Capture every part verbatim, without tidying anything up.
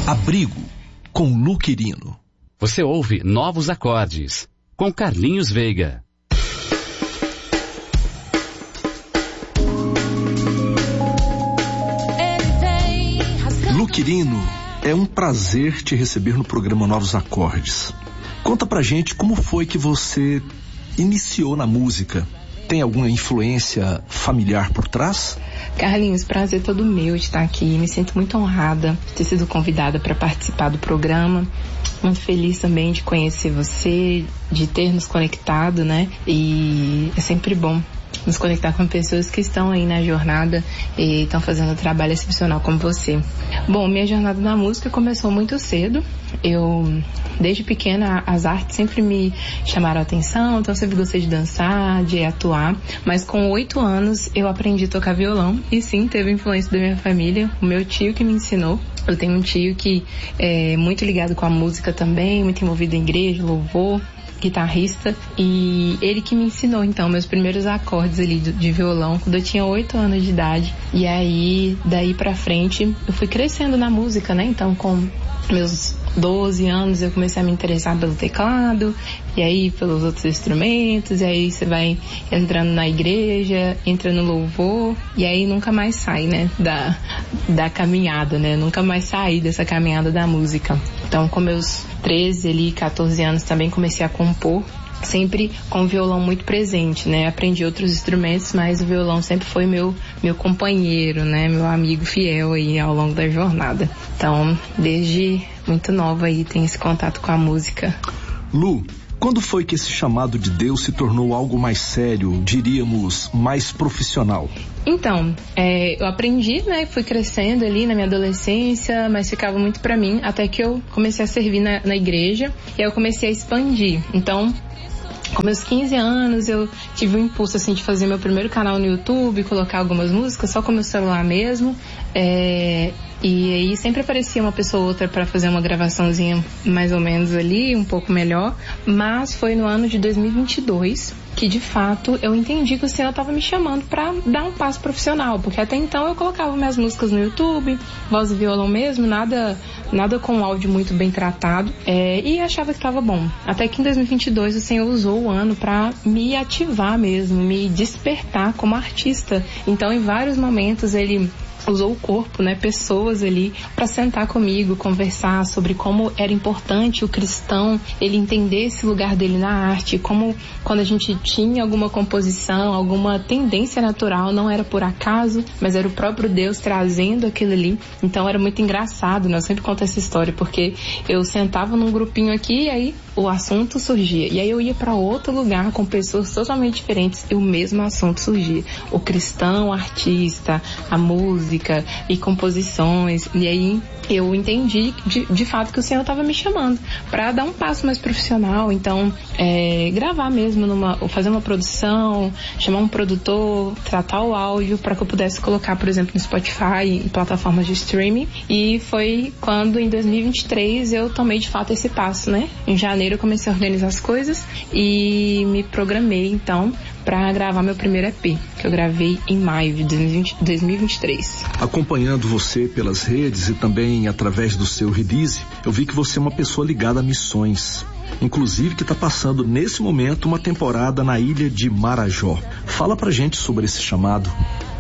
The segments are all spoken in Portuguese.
Abrigo, com Lu Quirino. Você ouve Novos Acordes, com Carlinhos Veiga. Lu Quirino, é um prazer te receber no programa Novos Acordes. Conta pra gente como foi que você iniciou na música. Tem alguma influência familiar por trás? Carlinhos, prazer todo meu de estar aqui. Me sinto muito honrada de ter sido convidada para participar do programa. Muito feliz também de conhecer você, de ter nos conectado, né? E é sempre bom nos conectar com pessoas que estão aí na jornada e estão fazendo um trabalho excepcional como você. Bom, minha jornada na música começou muito cedo. Eu, desde pequena, as artes sempre me chamaram a atenção, então eu sempre gostei de dançar, de atuar. Mas com oito anos eu aprendi a tocar violão e sim, teve influência da minha família, o meu tio que me ensinou. Eu tenho um tio que é muito ligado com a música também, muito envolvido em igreja, louvor, guitarrista, e ele que me ensinou então meus primeiros acordes ali de, de violão quando eu tinha oito anos de idade. E aí daí pra frente eu fui crescendo na música, né? Então com meus doze anos eu comecei a me interessar pelo teclado, e aí pelos outros instrumentos, e aí você vai entrando na igreja, entra no louvor, e aí nunca mais sai, né, da, da caminhada, né, nunca mais saí dessa caminhada da música. Então com meus treze ali, quatorze anos também comecei a compor, sempre com o violão muito presente, né? Aprendi outros instrumentos, mas o violão sempre foi meu, meu companheiro, né? Meu amigo fiel aí ao longo da jornada. Então, desde muito nova aí, tem esse contato com a música. Lu, quando foi que esse chamado de Deus se tornou algo mais sério, diríamos, mais profissional? Então, é, eu aprendi, né, fui crescendo ali na minha adolescência, mas ficava muito pra mim, até que eu comecei a servir na, na igreja, e aí eu comecei a expandir. Então, com meus quinze anos, eu tive o impulso, assim, de fazer meu primeiro canal no YouTube, colocar algumas músicas, só com meu celular mesmo, é, e aí sempre aparecia uma pessoa ou outra para fazer uma gravaçãozinha mais ou menos ali, um pouco melhor, mas foi no ano de dois mil e vinte e dois que de fato eu entendi que o Senhor estava me chamando para dar um passo profissional, porque até então eu colocava minhas músicas no YouTube, voz e violão mesmo, nada, nada com áudio muito bem tratado, é, e achava que estava bom. Até que em dois mil e vinte e dois o Senhor usou o ano para me ativar mesmo, me despertar como artista. Então em vários momentos ele usou o corpo, né, pessoas ali para sentar comigo, conversar sobre como era importante o cristão ele entender esse lugar dele na arte, como quando a gente tinha alguma composição, alguma tendência natural, não era por acaso, mas era o próprio Deus trazendo aquilo ali. Então era muito engraçado, né? Eu sempre conto essa história porque eu sentava num grupinho aqui e aí o assunto surgia, e aí eu ia para outro lugar com pessoas totalmente diferentes e o mesmo assunto surgia, o cristão, o artista, a música e composições. E aí eu entendi de, de fato que o Senhor estava me chamando para dar um passo mais profissional. Então é, gravar mesmo numa, fazer uma produção, chamar um produtor, tratar o áudio para que eu pudesse colocar, por exemplo, no Spotify, em plataformas de streaming. E foi quando em dois mil e vinte e três eu tomei de fato esse passo, né? Em janeiro eu comecei a organizar as coisas e me programei então para gravar meu primeiro E P, que eu gravei em maio de dois mil e vinte e três. Acompanhando você pelas redes e também através do seu release, eu vi que você é uma pessoa ligada a missões. Inclusive que está passando nesse momento uma temporada na ilha de Marajó. Fala pra gente sobre esse chamado.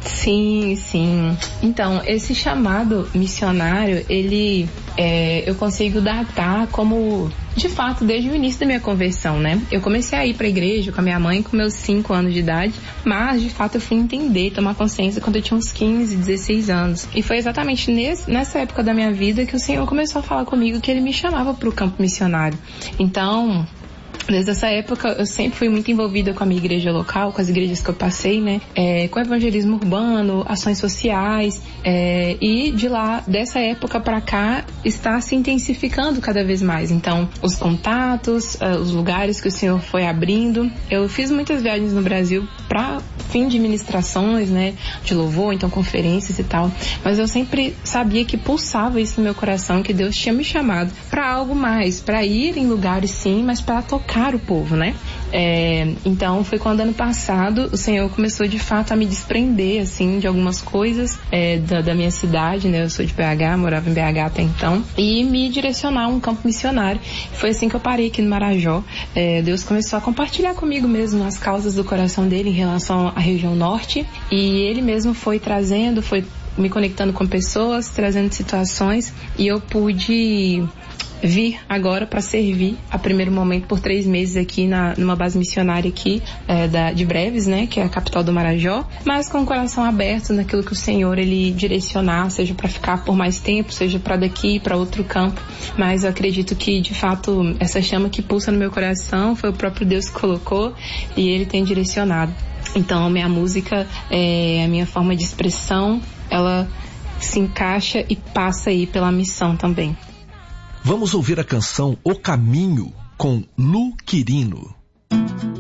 Sim, sim. Então, esse chamado missionário, ele, é, eu consigo datar como, de fato, desde o início da minha conversão, né? Eu comecei a ir pra igreja com a minha mãe com meus cinco anos de idade, mas, de fato, eu fui entender, tomar consciência quando eu tinha uns quinze, dezesseis anos. E foi exatamente nesse, nessa época da minha vida que o Senhor começou a falar comigo que Ele me chamava pro campo missionário. Então, desde essa época, eu sempre fui muito envolvida com a minha igreja local, com as igrejas que eu passei, né? É, com evangelismo urbano, ações sociais, é, e de lá, dessa época pra cá, está se intensificando cada vez mais. Então, os contatos, uh, os lugares que o Senhor foi abrindo. Eu fiz muitas viagens no Brasil pra fim de ministrações, né, de louvor, então conferências e tal, mas eu sempre sabia que pulsava isso no meu coração, que Deus tinha me chamado para algo mais, para ir em lugares sim, mas para tocar o povo, né? É, então foi quando ano passado o Senhor começou de fato a me desprender assim de algumas coisas é, da, da minha cidade, né? Eu sou de B H, morava em B H até então, e me direcionar a um campo missionário. Foi assim que eu parei aqui no Marajó. É, Deus começou a compartilhar comigo mesmo as causas do coração dele em relação à região norte, e ele mesmo foi trazendo, foi me conectando com pessoas, trazendo situações, e eu pude vir agora para servir a primeiro momento por três meses aqui na, numa base missionária aqui é, da, de Breves, né, que é a capital do Marajó, mas com o coração aberto naquilo que o Senhor ele direcionar, seja para ficar por mais tempo, seja para daqui para outro campo, mas eu acredito que de fato essa chama que pulsa no meu coração foi o próprio Deus que colocou e ele tem direcionado. Então minha música, é, a minha forma de expressão, ela se encaixa e passa aí pela missão também. Vamos ouvir a canção O Caminho com Lu Quirino.